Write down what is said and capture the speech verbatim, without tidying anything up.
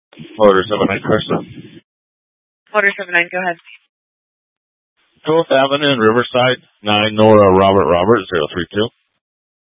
Motor seven nine Chrysler. Motor seven nine, go ahead. twelfth Avenue in Riverside, nine Nora Robert Robert, zero three two.